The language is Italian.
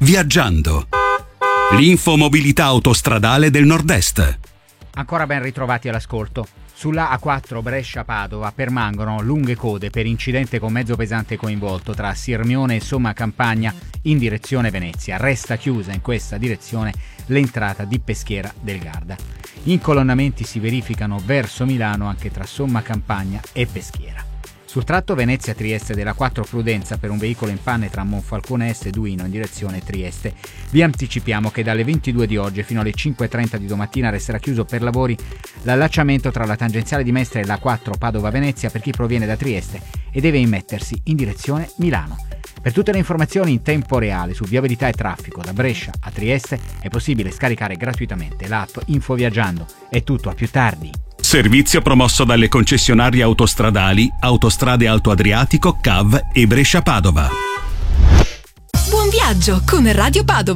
Viaggiando. L'infomobilità autostradale del Nord-Est. Ancora ben ritrovati all'ascolto. Sulla A4 Brescia-Padova permangono lunghe code per incidente con mezzo pesante coinvolto tra Sirmione e Somma Campagna in direzione Venezia. Resta chiusa in questa direzione l'entrata di Peschiera del Garda. Incolonnamenti si verificano verso Milano anche tra Somma Campagna e Peschiera. Sul tratto Venezia-Trieste della 4 Prudenza per un veicolo in panne tra Monfalcone Est e Duino in direzione Trieste. Vi anticipiamo che dalle 22 di oggi fino alle 5.30 di domattina resterà chiuso per lavori l'allacciamento tra la tangenziale di Mestre e la 4 Padova-Venezia per chi proviene da Trieste e deve immettersi in direzione Milano. Per tutte le informazioni in tempo reale su viabilità e traffico da Brescia a Trieste è possibile scaricare gratuitamente l'app Infoviaggiando. È tutto, a più tardi. Servizio promosso dalle concessionarie autostradali Autostrade Alto Adriatico, CAV e Brescia Padova. Buon viaggio con Radio Padova.